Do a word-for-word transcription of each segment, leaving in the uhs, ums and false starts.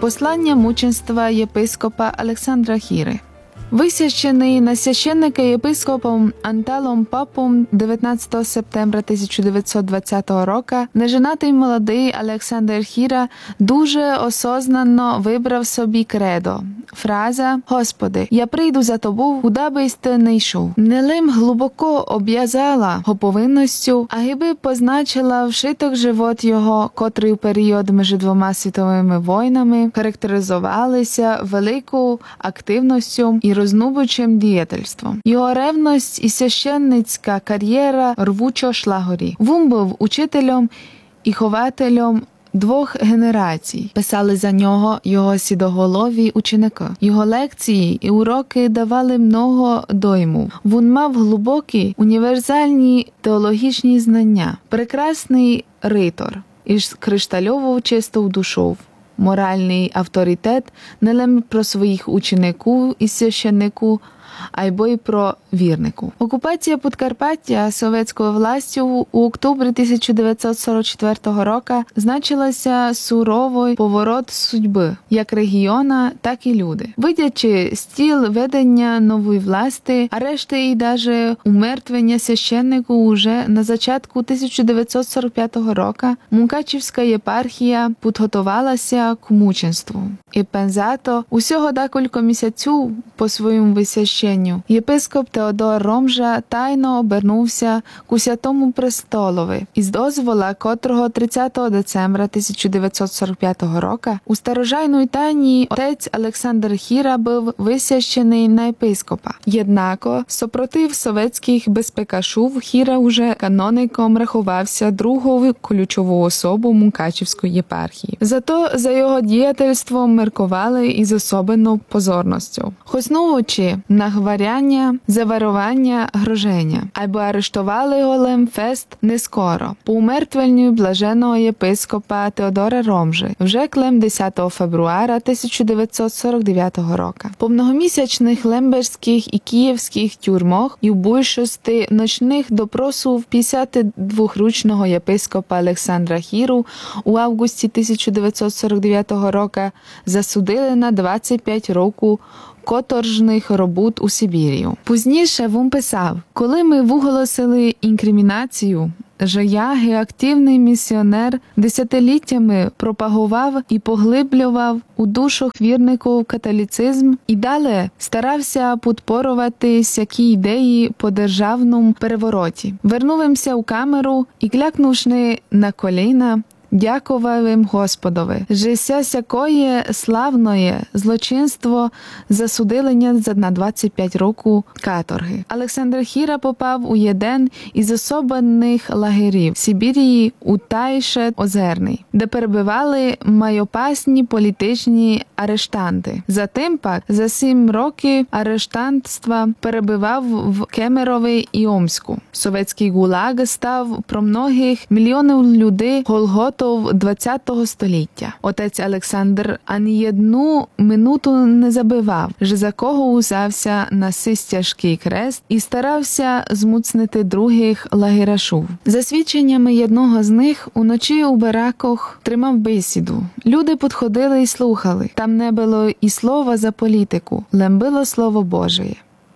Послання мученства єпископа Олександра Хіри. Висвячений на священника єпископом Анталом Папом дев'ятнадцятого септембра тисяча дев'ятсот двадцятого року неженатий молодий Олександр Хіра дуже осознанно вибрав собі кредо. Фраза «Господи, я прийду за тобою, куди би ти не йшов». Не лим глибоко об'язала го повинністю, а гиби позначила вшиток живот його, котрий у період між двома світовими війнами характеризувалися великою активністю і рознубучим діятельством. Його ревність і священницька кар'єра рвучо йшла горі. Він був учителем і хователем двох генерацій. Писали за нього його сідоголові ученики. Його лекції і уроки давали много дойму. Він мав глибокі, універсальні теологічні знання. Прекрасний ритор із криштальово чистою душою. Моральний авторитет не лише про своїх учеників і священників, а й про вірнику. Окупація Подкарпаття совєтською властю у октобрі тисяча дев'ятсот сорок четвертого року значилася суровий поворот судьби, як регіона, так і люди. Видячи стіл ведення нової власти, арешти і даже умертвення священнику уже на початку тисяча дев'ятсот сорок п'ятого року, Мукачівська єпархія підготувалася к мученству. І пензато усього декілька місяців по своєму висвященню єпископ Теодор Ромжа тайно обернувся к Святому Престолові, із дозвола котрого тридцятого децембра тисяча дев'ятсот сорок п'ятого року у старожайної тайні отець Олександр Хіра був висвящений на єпископа. Єднако, супротив совєтських безпекашів, Хіра уже каноником рахувався другою ключовою особою Мукачівської єпархії. Зато за його діятельством міркували із особливою позорністю. Хоснувачі на гваряння, заварування, гроження, або арештували його лемфест не скоро, по умертвленню блаженого єпископа Теодора Ромжи, вже клем десятого февруара тисяча дев'ятсот сорок дев'ятого року. По многомісячних лемберських і київських тюрмах і в більшості ночних допросів п'ятдесятидвохрічного єпископа Олександра Хіру у августі тисяча дев'ятсот сорок дев'ятого року засудили на двадцять п'ять років каторжних робот у Сибірію. Пізніше він писав: «Коли ми виголосили інкримінацію, що я, геактивний місіонер, десятиліттями пропагував і поглиблював у душах вірників католицизм і далі старався підпорувати всякі ідеї по державному перевороті. Вернувся у камеру і, клякнувши на коліна, дякував їм Господові, що ся сякоє славноє злочинство засудили на двадцять п'ять років каторги». Олександр Хіра попав у один із особливих лагерів Сибірії у Тайше-Озерний, де перебували майопасні політичні арештанти. Затим пак за сім років арештантства перебував в Кемерові і Омську. Совєтський ГУЛАГ став про многих мільйонів людей Голготою двадцятого століття. Отець Олександр ані одну минуту не забивав, що за кого узявся на сей тяжкий крест і старався змуцнити других лагерашів. За свідченнями одного з них, уночі у бараках тримав бесіду. Люди підходили і слухали. Там не було і слова за політику, лем було слово Божеє.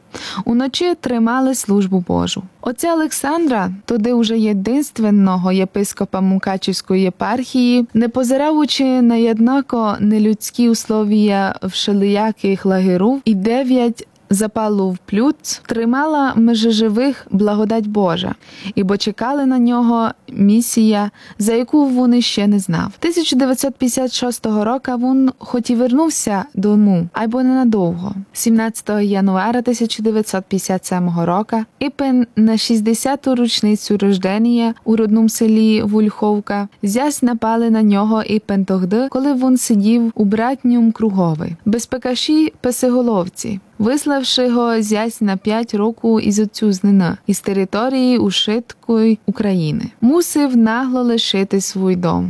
Уночі тримали службу Божу. Отця Олександра, тоді уже єдинственного єпископа Мукачівської єпархії, не позираючи на єднако нелюдські условія вшеліяких лагерів і дев'ять запалу в плюц, тримала межи живих благодать Божа, ібо чекали на нього місія, за яку він ще не знав. тисяча дев'ятсот п'ятдесят шостого року він хоч і вернувся дому, або ненадовго. сімнадцятого января тисяча дев'ятсот п'ятдесят сьомого року, іпен на шістдесяту річницю рождення у родному селі Вульховка, зясь напали на нього іпен тогди, коли він сидів у братньому кругові. Безпекаші песиголовці, виславши його зясь на п'ять років із отцюзнина, із території ушиткої України. Мусив нагло лишити свій дом.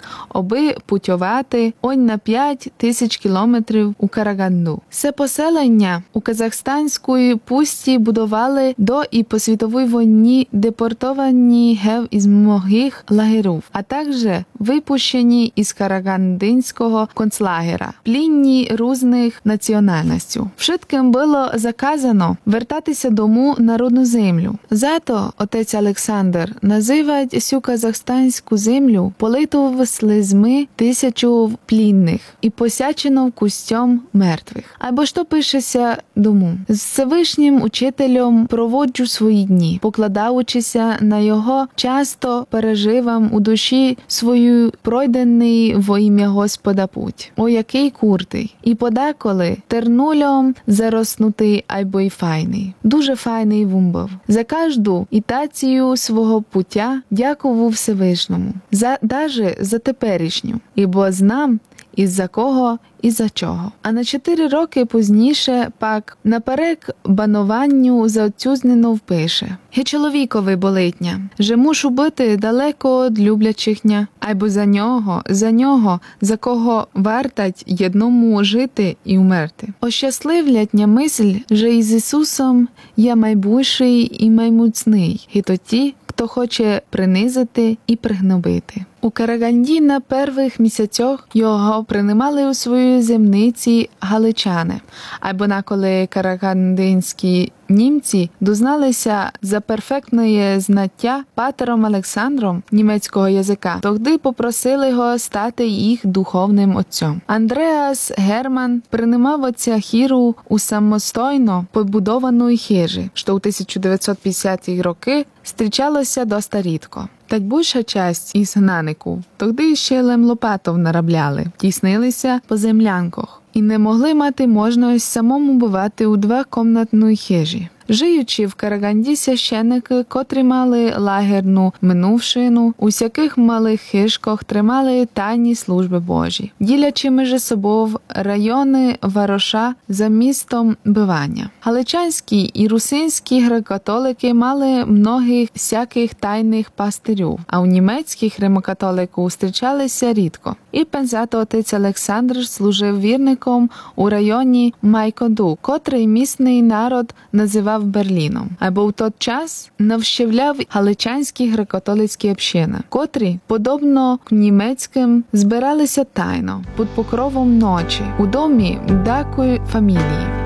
аби путювати онь на п'ять тисяч кілометрів у Караганду. Це поселення у казахстанської пусті будували до і по світовій війні депортовані гев із многих лагерів, а також випущені із карагандинського концлагера, плінні різних національностей. Вшитким було заказано вертатися дому на родну землю. Зато отець Олександр називає цю казахстанську землю политу слизьми тисячу плінних і посячену кустям мертвих. Або що пишеться дому. З Всевишнім учителем проводжу свої дні, покладаючися на його, часто переживам у душі свою пройдений во ім'я Господа путь. О, який куртий! І подеколи тернулем зароснутий або й файний. Дуже файний вумбов. За кожну ітацію свого пуття дякував Всевишньому. За, даже за теперішню. Ібо знам, із-за кого і за чого. А на чотири роки пізніше пак наперек бануванню за отцюзнено впише. Ге чоловікові болитня, же мушу бити далеко од люблячихня, айбо за нього, за нього, за кого вартать єдному жити і умерти. Ощасливлятня мисль, же із Ісусом я майбущий і маймуцний, і то ті, хто хоче принизити і пригнобити. У Караганді на перших місяцях його приймали у свої земниці галичани, або наколи карагандинські німці дозналися за перфектне знаття патером Олександром німецького язика, тоді попросили його стати їх духовним отцем. Андреас Герман приймав отця Хіру у самостійно побудованої хижі, що у тисяча дев'ятсот п'ятдесяті роки зустрічалося доста рідко. Так більша часть із гнаників тоді ще лем лопатов наробляли, тіснилися по землянках і не могли мати можливість самому бувати у двокомнатній хижі. Жиючи в Караганді священники, котрі мали лагерну минувшину, у всяких малих хижках тримали тайні служби Божі, ділячи між собою райони вароша за містом бивання. Галичанські і русинські греко-католики мали многих всяких тайних пастирів, а у німецьких римокатоликів зустрічалися рідко. І пензато отець Олександр служив вірником у районі Майкоду, котрий місний народ називав Берліном, або в той час навщевляв галичанські греко-католицькі общини, котрі, подобно німецьким, збиралися тайно, під покровом ночі, у домі дакої фамілії.